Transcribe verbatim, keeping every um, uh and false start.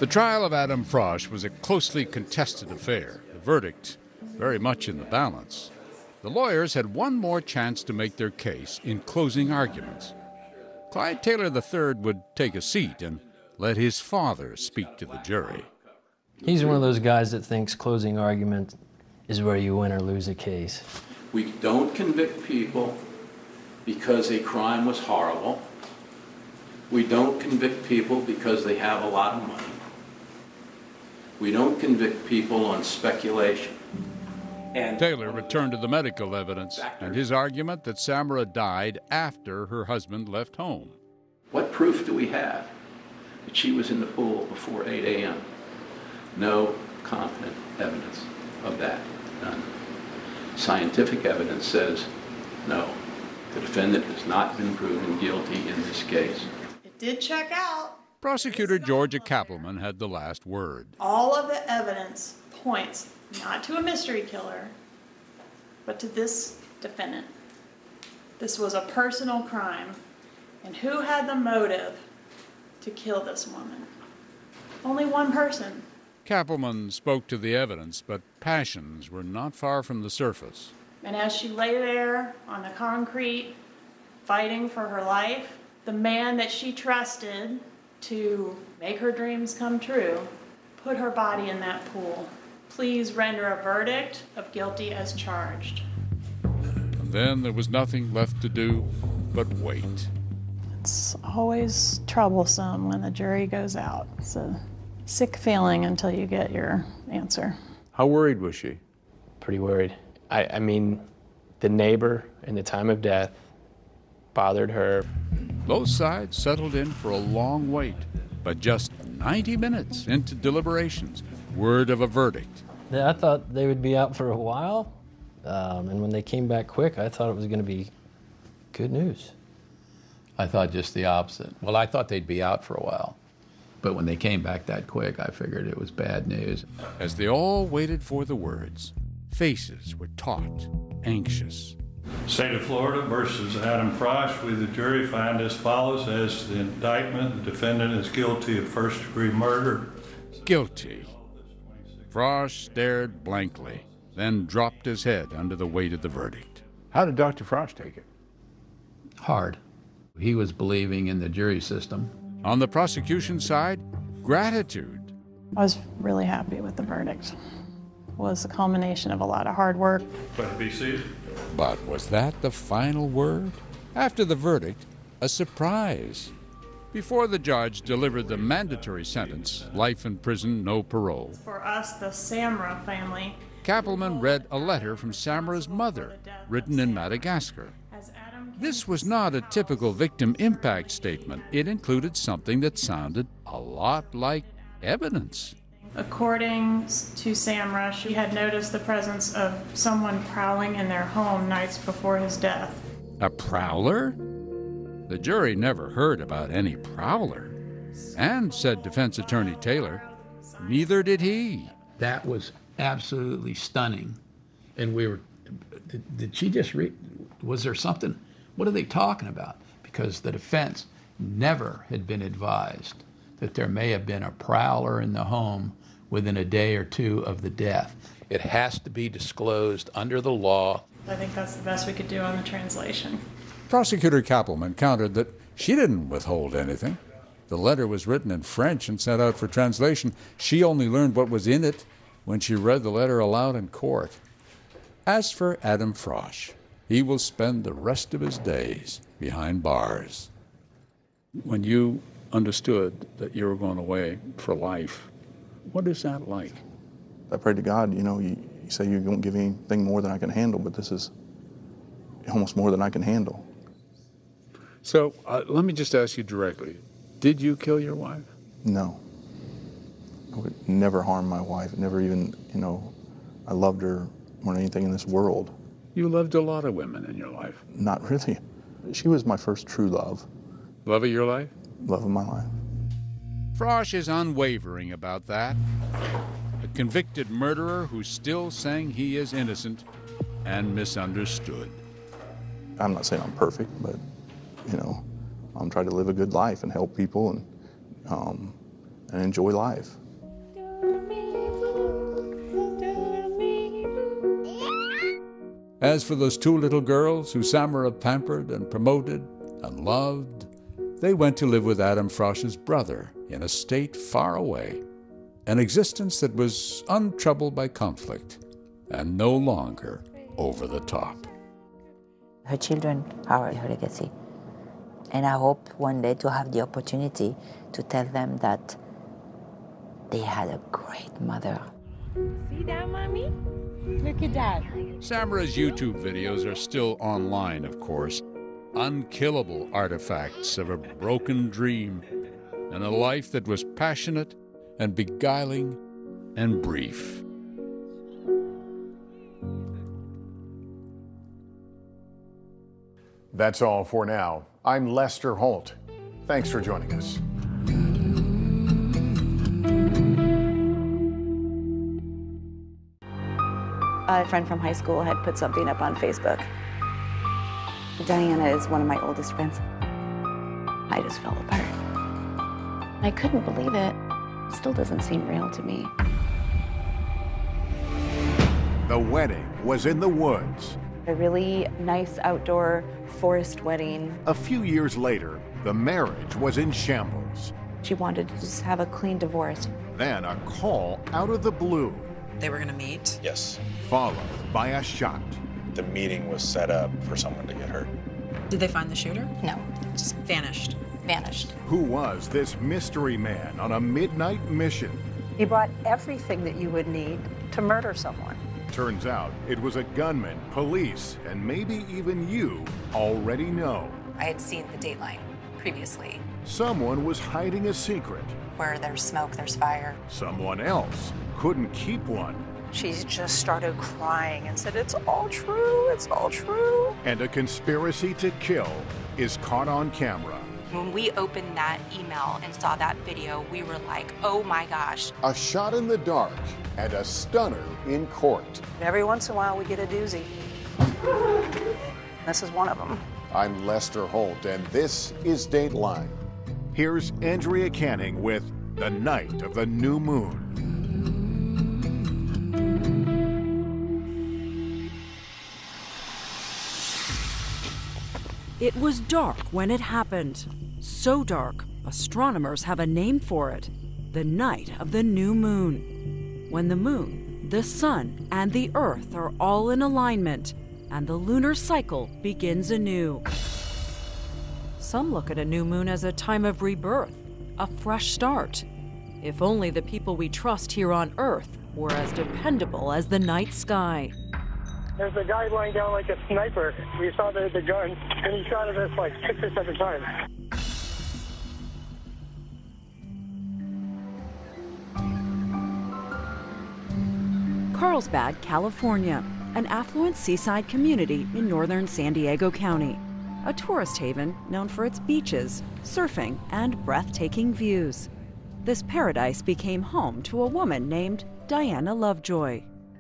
The trial of Adam Frosch was a closely contested affair, the verdict very much in the balance. The lawyers had one more chance to make their case in closing arguments. Clyde Taylor the third would take a seat and let his father speak to the jury. He's one of those guys that thinks closing argument is where you win or lose a case. We don't convict people because a crime was horrible. We don't convict people because they have a lot of money. We don't convict people on speculation. And Taylor returned to the medical evidence and his argument that Samara died after her husband left home. What proof do we have that she was in the pool before eight a m? No competent evidence of that, none. Scientific evidence says no. The defendant has not been proven guilty in this case. It did check out. Prosecutor Georgia Kappelman had the last word. All of the evidence points not to a mystery killer, but to this defendant. This was a personal crime, and who had the motive to kill this woman? Only one person. Kappelman spoke to the evidence, but passions were not far from the surface. And as she lay there on the concrete, fighting for her life, the man that she trusted to make her dreams come true put her body in that pool. Please render a verdict of guilty as charged. And then there was nothing left to do but wait. It's always troublesome when the jury goes out. It's a sick feeling until you get your answer. How worried was she? Pretty worried. I, I mean, the neighbor in the time of death bothered her. Both sides settled in for a long wait, but just ninety minutes into deliberations, word of a verdict. Yeah, I thought they would be out for a while, um, and when they came back quick, I thought it was going to be good news. I thought just the opposite. Well, I thought they'd be out for a while, but when they came back that quick, I figured it was bad news. As they all waited for the words, faces were taut, anxious. State of Florida versus Adam Frosch. We, the jury, find as follows. As the indictment, the defendant is guilty of first-degree murder. Guilty. Frosch stared blankly, then dropped his head under the weight of the verdict. How did Doctor Frosch take it? Hard. He was believing in the jury system. On the prosecution side, gratitude. I was really happy with the verdict. It was a culmination of a lot of hard work. But be seated. But was that the final word? After the verdict, a surprise. Before the judge delivered the mandatory sentence, life in prison, no parole, For us, the Samra family, Kappelman read a letter from Samara's mother, written in Madagascar. This was not a typical victim impact statement. It included something that sounded a lot like evidence. according to Samra, she had noticed the presence of someone prowling in their home nights before his death. A prowler? The jury never heard about any prowler. And, said defense attorney Taylor, neither did he. That was absolutely stunning. And we were, did, did she just read, was there something, what are they talking about? Because the defense never had been advised that there may have been a prowler in the home within a day or two of the death. It has to be disclosed under the law. I think that's the best we could do on the translation. Prosecutor Kappelman countered that she didn't withhold anything. The letter was written in French and sent out for translation. She only learned what was in it when she read the letter aloud in court. As for Adam Frosch, he will spend the rest of his days behind bars. When you understood that you were going away for life, what is that like? I prayed to God, you know, you, you say you won't give anything more than I can handle, but this is almost more than I can handle. So uh, let me just ask you directly, did you kill your wife? No. I would never harm my wife, never even, you know, I loved her more than anything in this world. You loved a lot of women in your life. Not really. She was my first true love. Love of your life? Love of my life. Frosch is unwavering about that. A convicted murderer who's still saying he is innocent and misunderstood. I'm not saying I'm perfect, but, you know, I'm trying to live a good life and help people and um, and enjoy life. As for those two little girls who Samara pampered and promoted and loved, they went to live with Adam Frosch's brother in a state far away, an existence that was untroubled by conflict and no longer over the top. Her children are her legacy. And I hope one day to have the opportunity to tell them that they had a great mother. See that, Mommy? Look at that. Samara's YouTube videos are still online, of course. Unkillable artifacts of a broken dream and a life that was passionate and beguiling and brief. That's all for now. I'm Lester Holt. Thanks for joining us. A friend from high school had put something up on Facebook. Diana is one of my oldest friends. I just fell apart. I couldn't believe it. It still doesn't seem real to me. The wedding was in the woods. A really nice outdoor forest wedding. A few years later, the marriage was in shambles. She wanted to just have a clean divorce. Then a call out of the blue. They were going to meet? Yes. Followed by a shot. The meeting was set up for someone to get hurt. Did they find the shooter? No. Just vanished. Vanished. Who was this mystery man on a midnight mission? He brought everything that you would need to murder someone. Turns out it was a gunman police, and maybe even you, already know. I had seen the Dateline previously. Someone was hiding a secret. Where there's smoke, there's fire. Someone else couldn't keep one. She just started crying and said, "It's all true, it's all true." And a conspiracy to kill is caught on camera. When we opened that email and saw that video, we were like, oh my gosh. A shot in the dark and a stunner in court. Every once in a while we get a doozy. This is one of them. I'm Lester Holt, and this is Dateline. Here's Andrea Canning with The Night of the New Moon. It was dark when it happened. So dark, astronomers have a name for it. The night of the new moon. When the moon, the sun, and the earth are all in alignment, and the lunar cycle begins anew. Some look at a new moon as a time of rebirth, a fresh start. If only the people we trust here on Earth were as dependable as the night sky. There's a guy lying down like a sniper. We saw the, the gun, and he shot at us like six or seven times. Carlsbad, California, an affluent seaside community in northern San Diego County. A tourist haven known for its beaches, surfing, and breathtaking views. This paradise became home to a woman named Diana Lovejoy.